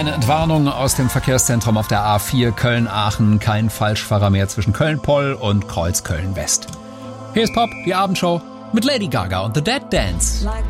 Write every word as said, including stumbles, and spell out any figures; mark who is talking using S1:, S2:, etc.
S1: Eine Entwarnung aus dem Verkehrszentrum auf der A vier Köln-Aachen. Kein Falschfahrer mehr zwischen Köln-Poll und Kreuzköln-West. Hier ist Pop, die Abendshow mit Lady Gaga und The Dead Dance.
S2: Like